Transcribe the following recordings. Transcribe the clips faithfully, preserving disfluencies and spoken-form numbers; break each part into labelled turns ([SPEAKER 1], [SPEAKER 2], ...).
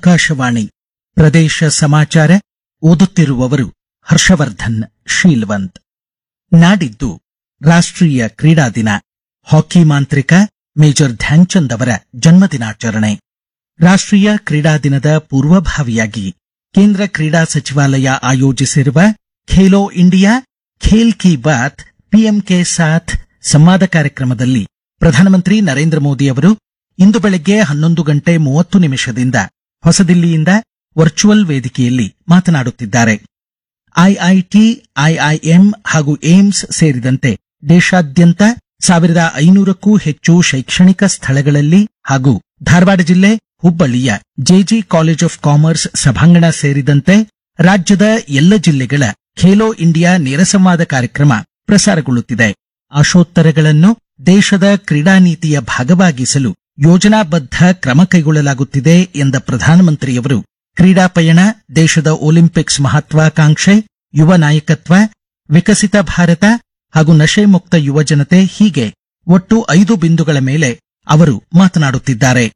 [SPEAKER 1] ಆಕಾಶವಾಣಿ ಪ್ರದೇಶ ಸಮಾಚಾರ ಓದುತ್ತಿರುವವರು ಹರ್ಷವರ್ಧನ್ ಶೀಲ್ವಂತ್. ನಾಡಿದ್ದು ರಾಷ್ಟ್ರೀಯ ಕ್ರೀಡಾ ದಿನ. ಹಾಕಿ ಮಾಂತ್ರಿಕ ಮೇಜರ್ ಧ್ಯಾನ್ಚಂದ್ ಅವರ ಜನ್ಮದಿನಾಚರಣೆ. ರಾಷ್ಟ್ರೀಯ ಕ್ರೀಡಾ ದಿನದ ಪೂರ್ವಭಾವಿಯಾಗಿ ಕೇಂದ್ರ ಕ್ರೀಡಾ ಸಚಿವಾಲಯ ಆಯೋಜಿಸಿರುವ ಖೇಲೋ ಇಂಡಿಯಾ ಖೇಲ್ ಕಿ ಬಾತ್ ಪಿಎಂ ಕೆ ಸಾಥ್ ಸಂವಾದ ಕಾರ್ಯಕ್ರಮದಲ್ಲಿ ಪ್ರಧಾನಮಂತ್ರಿ ನರೇಂದ್ರ ಮೋದಿ ಅವರು ಇಂದು ಬೆಳಗ್ಗೆ ಹನ್ನೊಂದು ಗಂಟೆ ಮೂವತ್ತು ನಿಮಿಷದಿಂದ ಹೊಸದಿಲ್ಲಿಯಿಂದ ವರ್ಚುವಲ್ ವೇದಿಕೆಯಲ್ಲಿ ಮಾತನಾಡುತ್ತಿದ್ದಾರೆ. ಐಐಟಿ, ಐಐಎಂ ಹಾಗೂ ಏಮ್ಸ್ ಸೇರಿದಂತೆ ದೇಶಾದ್ಯಂತ ಸಾವಿರದ ಐನೂರಕ್ಕೂ ಹೆಚ್ಚು ಶೈಕ್ಷಣಿಕ ಸ್ಥಳಗಳಲ್ಲಿ ಹಾಗೂ ಧಾರವಾಡ ಜಿಲ್ಲೆ ಹುಬ್ಬಳ್ಳಿಯ ಜೆಜಿ ಕಾಲೇಜ್ ಆಫ್ ಕಾಮರ್ಸ್ ಸಭಾಂಗಣ ಸೇರಿದಂತೆ ರಾಜ್ಯದ ಎಲ್ಲ ಜಿಲ್ಲೆಗಳ ಖೇಲೋ ಇಂಡಿಯಾ ನೇರ ಸಂವಾದ ಕಾರ್ಯಕ್ರಮ ಪ್ರಸಾರಗೊಳ್ಳುತ್ತಿದೆ. ಆಶೋತ್ತರಗಳನ್ನು ದೇಶದ ಕ್ರೀಡಾ ನೀತಿಯ ಭಾಗವಾಗಿಸಲು ಯೋಜನಾಬದ್ಧ ಕ್ರಮ ಕೈಗೊಳ್ಳಲಾಗುತ್ತಿದೆ ಎಂದ ಪ್ರಧಾನಮಂತ್ರಿಯವರು ಕ್ರೀಡಾ ಪಯಣ, ದೇಶದ ಒಲಿಂಪಿಕ್ಸ್ ಮಹತ್ವಾಕಾಂಕ್ಷೆ, ಯುವ ನಾಯಕತ್ವ, ವಿಕಸಿತ ಭಾರತ ಹಾಗೂ ನಶೆ ಮುಕ್ತ ಯುವ ಜನತೆ ಹೀಗೆ ಒಟ್ಟು ಐದು ಬಿಂದುಗಳ ಮೇಲೆ ಅವರು ಮಾತನಾಡುತ್ತಿದ್ದಾರೆ.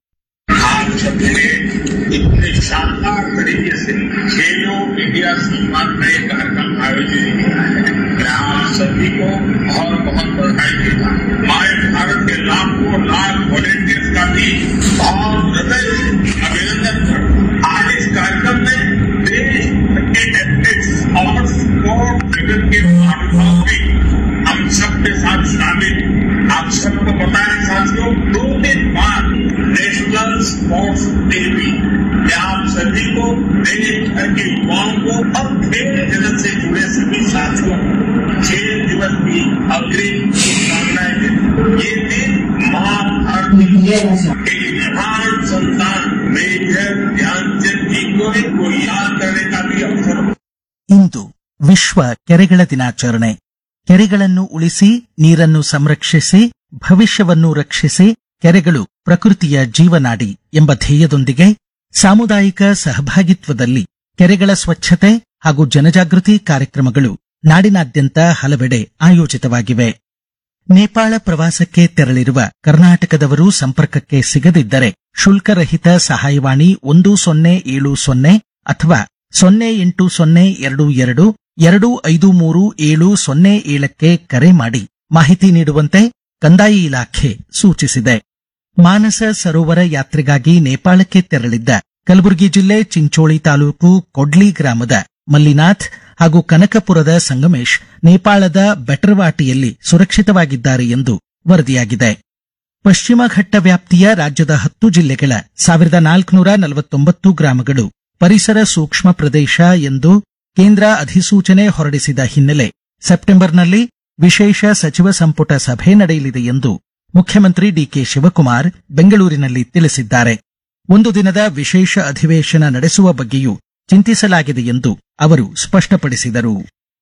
[SPEAKER 2] इतने शानदार तरीके से खेलो इंडिया सम्मान में कार्यक्रम आयोजित किया है. मैं आप सभी को बहुत बहुत बधाई देता हूँ. माय भारत के लाखों लाख वॉलेंटियर्स का भी बहुत हृदय से अभिनंदन करूँ. आज इस कार्यक्रम में देश के एथलीट्स और स्पोर्ट जगत के महानुभाव भी हम सबके साथ शामिल. आप सबको पता है साथियों, दो दिन बाद नेशनल स्पोर्ट्स डे भी. मैं आप सभी को, देश भर के युवाओं को और खेल जगत से जुड़े सभी साथियों को खेल दिवस की अग्रिम शुभकामनाएं देता हूं. ये दिन महाभारत के महान संतान मेजर ध्यानचंद जी को याद करने का भी अवसर.
[SPEAKER 1] ಇಂದು ವಿಶ್ವ ಕೆರೆಗಳ ದಿನಾಚರಣೆ. ಕೆರೆಗಳನ್ನು ಉಳಿಸಿ, ನೀರನ್ನು ಸಂರಕ್ಷಿಸಿ, ಭವಿಷ್ಯವನ್ನು ರಕ್ಷಿಸಿ, ಕೆರೆಗಳು ಪ್ರಕೃತಿಯ ಜೀವನಾಡಿ ಎಂಬ ಧ್ಯೇಯದೊಂದಿಗೆ ಸಾಮುದಾಯಿಕ ಸಹಭಾಗಿತ್ವದಲ್ಲಿ ಕೆರೆಗಳ ಸ್ವಚ್ಛತೆ ಹಾಗೂ ಜನಜಾಗೃತಿ ಕಾರ್ಯಕ್ರಮಗಳು ನಾಡಿನಾದ್ಯಂತ ಹಲವೆಡೆ ಆಯೋಜಿತವಾಗಿವೆ. ನೇಪಾಳ ಪ್ರವಾಸಕ್ಕೆ ತೆರಳಿರುವ ಕರ್ನಾಟಕದವರು ಸಂಪರ್ಕಕ್ಕೆ ಸಿಗದಿದ್ದರೆ ಶುಲ್ಕರಹಿತ ಸಹಾಯವಾಣಿ ಒಂದು ಸೊನ್ನೆ ಏಳು ಸೊನ್ನೆ ಅಥವಾ ಸೊನ್ನೆ ಎಂಟು ಸೊನ್ನೆ ಎರಡು ಎರಡು ಎರಡು ಐದು ಮೂರು ಏಳು ಸೊನ್ನೆ ಏಳಕ್ಕೆ ಕರೆ ಮಾಡಿ ಮಾಹಿತಿ ನೀಡುವಂತೆ ಕಂದಾಯ ಇಲಾಖೆ ಸೂಚಿಸಿದೆ. ಮಾನಸ ಸರೋವರ ಯಾತ್ರೆಗಾಗಿ ನೇಪಾಳಕ್ಕೆ ತೆರಳಿದ್ದ ಕಲಬುರಗಿ ಜಿಲ್ಲೆ ಚಿಂಚೋಳಿ ತಾಲೂಕು ಕೊಡ್ಲಿ ಗ್ರಾಮದ ಮಲ್ಲಿನಾಥ್ ಹಾಗೂ ಕನಕಪುರದ ಸಂಗಮೇಶ್ ನೇಪಾಳದ ಬೆಟರ್ವಾಟಿಯಲ್ಲಿ ಸುರಕ್ಷಿತವಾಗಿದ್ದಾರೆ ಎಂದು ವರದಿಯಾಗಿದೆ. ಪಶ್ಚಿಮ ಘಟ್ಟ ವ್ಯಾಪ್ತಿಯ ರಾಜ್ಯದ ಹತ್ತು ಜಿಲ್ಲೆಗಳ ಸಾವಿರದ ನಾಲ್ಕುನೂರ ನಲವತ್ತೊಂಬತ್ತು ಗ್ರಾಮಗಳು ಪರಿಸರ ಸೂಕ್ಷ್ಮ ಪ್ರದೇಶ ಎಂದು ಕೇಂದ್ರ ಅಧಿಸೂಚನೆ ಹೊರಡಿಸಿದ ಹಿನ್ನೆಲೆ ಸೆಪ್ಟೆಂಬರ್ನಲ್ಲಿ ವಿಶೇಷ ಸಚಿವ ಸಂಪುಟ ಸಭೆ ನಡೆಯಲಿದೆ ಎಂದು ಮುಖ್ಯಮಂತ್ರಿ ಡಿಕೆ ಶಿವಕುಮಾರ್ ಬೆಂಗಳೂರಿನಲ್ಲಿ ತಿಳಿಸಿದ್ದಾರೆ. ಒಂದು ದಿನದ ವಿಶೇಷ ಅಧಿವೇಶನ ನಡೆಸುವ ಬಗ್ಗೆಯೂ ಚಿಂತಿಸಲಾಗಿದೆ ಎಂದು ಅವರು ಸ್ಪಷ್ಟಪಡಿಸಿದರು.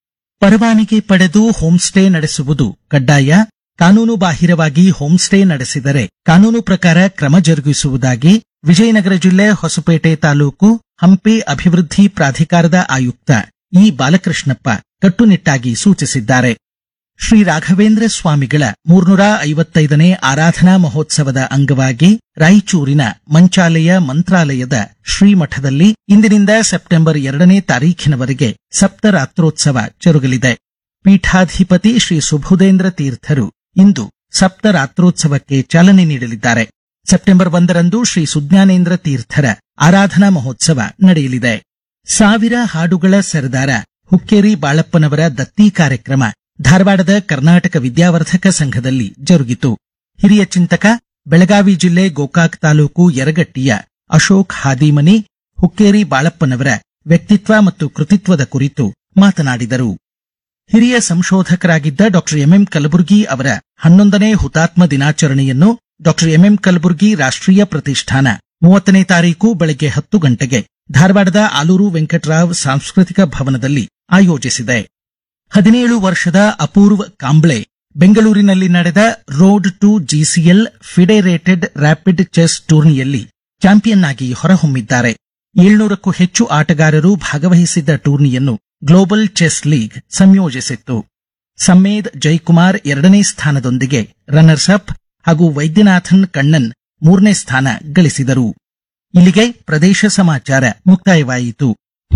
[SPEAKER 1] ಪರವಾನಗಿ ಪಡೆದು ಹೋಂಸ್ಟೇ ನಡೆಸುವುದು ಕಡ್ಡಾಯ. ಕಾನೂನು ಬಾಹಿರವಾಗಿ ಹೋಂಸ್ಟೇ ನಡೆಸಿದರೆ ಕಾನೂನು ಪ್ರಕಾರ ಕ್ರಮ ಜರುಗಿಸುವುದಾಗಿ ವಿಜಯನಗರ ಜಿಲ್ಲೆ ಹೊಸಪೇಟೆ ತಾಲೂಕು ಹಂಪಿ ಅಭಿವೃದ್ಧಿ ಪ್ರಾಧಿಕಾರದ ಆಯುಕ್ತ ಇ ಬಾಲಕೃಷ್ಣಪ್ಪ ಕಟ್ಟುನಿಟ್ಟಾಗಿ ಸೂಚಿಸಿದ್ದಾರೆ. ಶ್ರೀ ರಾಘವೇಂದ್ರ ಸ್ವಾಮಿಗಳ ಮೂರ್ನೂರ ಐವತ್ತೈದನೇ ಆರಾಧನಾ ಮಹೋತ್ಸವದ ಅಂಗವಾಗಿ ರಾಯಚೂರಿನ ಮಂಚಾಲೆಯ ಮಂತ್ರಾಲಯದ ಶ್ರೀಮಠದಲ್ಲಿ ಇಂದಿನಿಂದ ಸೆಪ್ಟೆಂಬರ್ ಎರಡನೇ ತಾರೀಖಿನವರೆಗೆ ಸಪ್ತರಾತ್ರೋತ್ಸವ ಜರುಗಲಿದೆ. ಪೀಠಾಧಿಪತಿ ಶ್ರೀ ಸುಬುಧೇಂದ್ರ ತೀರ್ಥರು ಇಂದು ಸಪ್ತರಾತ್ರೋತ್ಸವಕ್ಕೆ ಚಾಲನೆ ನೀಡಲಿದ್ದಾರೆ. ಸೆಪ್ಟೆಂಬರ್ ಒಂದರಂದು ಶ್ರೀ ಸುಜ್ಞಾನೇಂದ್ರ ತೀರ್ಥರ ಆರಾಧನಾ ಮಹೋತ್ಸವ ನಡೆಯಲಿದೆ. ಸಾವಿರ ಹಾಡುಗಳ ಸರದಾರ ಹುಕ್ಕೇರಿ ಬಾಳಪ್ಪನವರ ದತ್ತಿ ಕಾರ್ಯಕ್ರಮ ಧಾರವಾಡದ ಕರ್ನಾಟಕ ವಿದ್ಯಾವರ್ಧಕ ಸಂಘದಲ್ಲಿ ಜರುಗಿತು. ಹಿರಿಯ ಚಿಂತಕ, ಬೆಳಗಾವಿ ಜಿಲ್ಲೆ ಗೋಕಾಕ್ ತಾಲೂಕು ಯರಗಟ್ಟಿಯ ಅಶೋಕ್ ಹಾದಿಮನಿ ಹುಕ್ಕೇರಿ ಬಾಳಪ್ಪನವರ ವ್ಯಕ್ತಿತ್ವ ಮತ್ತು ಕೃತಿತ್ವದ ಕುರಿತು ಮಾತನಾಡಿದರು. ಹಿರಿಯ ಸಂಶೋಧಕರಾಗಿದ್ದ ಡಾ ಎಂಎಂ ಕಲಬುರ್ಗಿ ಅವರ ಹನ್ನೊಂದನೇ ಹುತಾತ್ಮ ದಿನಾಚರಣೆಯನ್ನು ಡಾ ಎಂಎಂ ಕಲಬುರ್ಗಿ ರಾಷ್ಟ್ರೀಯ ಪ್ರತಿಷ್ಠಾನ ಮೂವತ್ತನೇ ತಾರೀಕು ಬೆಳಗ್ಗೆ ಹತ್ತು ಗಂಟೆಗೆ ಧಾರವಾಡದ ಆಲೂರು ವೆಂಕಟರಾವ್ ಸಾಂಸ್ಕೃತಿಕ ಭವನದಲ್ಲಿ ಆಯೋಜಿಸಿದೆ. ಹದಿನೇಳು ವರ್ಷದ ಅಪೂರ್ವ್ ಕಾಂಬ್ಳೆ ಬೆಂಗಳೂರಿನಲ್ಲಿ ನಡೆದ road to GCL FIDE rated rapid chess ಟೂರ್ನಿಯಲ್ಲಿ ಚಾಂಪಿಯನ್ ಆಗಿ ಹೊರಹೊಮ್ಮಿದ್ದಾರೆ. ಏಳ್ನೂರಕ್ಕೂ ಹೆಚ್ಚು ಆಟಗಾರರು ಭಾಗವಹಿಸಿದ್ದ ಟೂರ್ನಿಯನ್ನು ಗ್ಲೋಬಲ್ ಚೆಸ್ ಲೀಗ್ ಸಂಯೋಜಿಸಿತ್ತು. ಸಮ್ಮೇದ್ ಜೈಕುಮಾರ್ ಎರಡನೇ ಸ್ಥಾನದೊಂದಿಗೆ ರನ್ನರ್ಸ್ ಅಪ್ ಹಾಗೂ ವೈದ್ಯನಾಥನ್ ಕಣ್ಣನ್ ಮೂರನೇ ಸ್ಥಾನ ಗಳಿಸಿದರು. ಇಲ್ಲಿಗೆ ಪ್ರದೇಶ ಸಮಾಚಾರ ಮುಕ್ತಾಯವಾಯಿತು.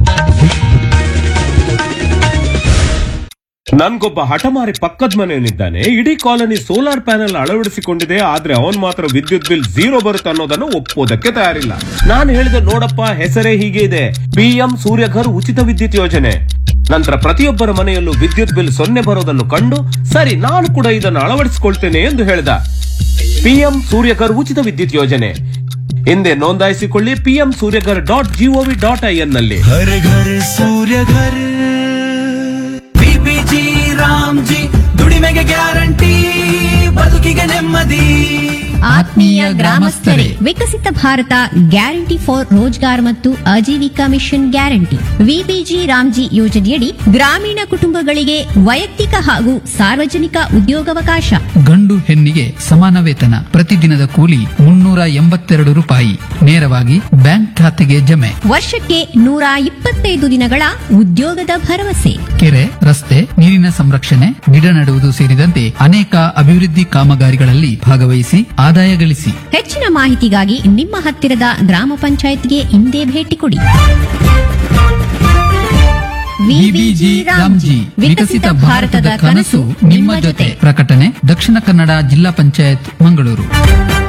[SPEAKER 3] ನನ್ಗೊಬ್ಬ ಹಠಮಾರಿ ಪಕ್ಕದ ಮನೆಯವನಿದ್ದಾನೆ. ಇಡೀ ಕಾಲನಿ ಸೋಲಾರ್ ಪ್ಯಾನೆಲ್ ಅಳವಡಿಸಿಕೊಂಡಿದೆ, ಆದ್ರೆ ಅವನ್ ಮಾತ್ರ ವಿದ್ಯುತ್ ಬಿಲ್ ಝೀರೋ ಬರುತ್ತೆ ಅನ್ನೋದನ್ನು ಒಪ್ಪೋದಕ್ಕೆ ತಯಾರಿಲ್ಲ. ನಾನು ಹೇಳಿದೆ, ನೋಡಪ್ಪ, ಹೆಸರೇ ಹೀಗೆ ಇದೆ, ಪಿಎಂ ಸೂರ್ಯಘರ್ ಉಚಿತ ವಿದ್ಯುತ್ ಯೋಜನೆ. ನಂತರ ಪ್ರತಿಯೊಬ್ಬರ ಮನೆಯಲ್ಲೂ ವಿದ್ಯುತ್ ಬಿಲ್ ಸೊನ್ನೆ ಬರೋದನ್ನು ಕಂಡು, ಸರಿ ನಾನು ಕೂಡ ಇದನ್ನು ಅಳವಡಿಸಿಕೊಳ್ತೇನೆ ಎಂದು ಹೇಳಿದ. ಪಿಎಂ ಸೂರ್ಯಘರ್ ಉಚಿತ ವಿದ್ಯುತ್ ಯೋಜನೆ ಹಿಂದೆ ನೋಂದಾಯಿಸಿಕೊಳ್ಳಿ PM Surya Ghar dot gov dot I N ನಲ್ಲಿ.
[SPEAKER 4] ಹರ್ ಘರ್ ಸೂರ್ಯ ಘರ್. ಬಿಬಿಜಿ ರಾಮ್ಜಿ ದುಡಿಮೆಗೆ ಗ್ಯಾರಂಟಿ, ಬದುಕಿಗೆ ನೆಮ್ಮದಿ.
[SPEAKER 5] ಆತ್ಮೀಯ ಗ್ರಾಮಸ್ಥರೇ, ವಿಕಸಿತ ಭಾರತ ಗ್ಯಾರಂಟಿ ಫಾರ್ ರೋಜ್ಗಾರ್ ಮತ್ತು Aajeevika mission guarantee VBG Ramji ಯೋಜನೆಯಡಿ ಗ್ರಾಮೀಣ ಕುಟುಂಬಗಳಿಗೆ ವೈಯಕ್ತಿಕ ಹಾಗೂ ಸಾರ್ವಜನಿಕ ಉದ್ಯೋಗಾವಕಾಶ.
[SPEAKER 6] ಗಂಡು ಹೆಣ್ಣಿಗೆ ಸಮಾನ ವೇತನ, ಪ್ರತಿದಿನದ ಕೂಲಿ ಮುನ್ನೂರ ಎಂಬತ್ತೆರಡು ರೂಪಾಯಿ, ನೇರವಾಗಿ ಬ್ಯಾಂಕ್ ಖಾತೆಗೆ ಜಮೆ.
[SPEAKER 5] ವರ್ಷಕ್ಕೆ ನೂರ ಇಪ್ಪತ್ತೈದು ದಿನಗಳ ಉದ್ಯೋಗದ ಭರವಸೆ.
[SPEAKER 6] ಕೆರೆ, ರಸ್ತೆ, ನೀರಿನ ಸಂರಕ್ಷಣೆ, ಗಿಡ ನೆಡುವುದು ಸೇರಿದಂತೆ ಅನೇಕ ಅಭಿವೃದ್ಧಿ ಕಾಮಗಾರಿಗಳಲ್ಲಿ ಭಾಗವಹಿಸಿ ಆದಾಯ ಗಳಿಸಿ.
[SPEAKER 5] ಹೆಚ್ಚಿನ ಮಾಹಿತಿಗಾಗಿ ನಿಮ್ಮ ಹತ್ತಿರದ ಗ್ರಾಮ ಪಂಚಾಯತ್ಗೆ ಇಂದೇ ಭೇಟಿ ಕೊಡಿ.
[SPEAKER 6] ವಿಬಿಜಿ ರಾಮ್ಜಿ, ವಿಕಸಿತ ಭಾರತದ ಕನಸು ನಿಮ್ಮ ಜೊತೆ. ಪ್ರಕಟಣೆ ದಕ್ಷಿಣ ಕನ್ನಡ ಜಿಲ್ಲಾ ಪಂಚಾಯತ್ ಮಂಗಳೂರು.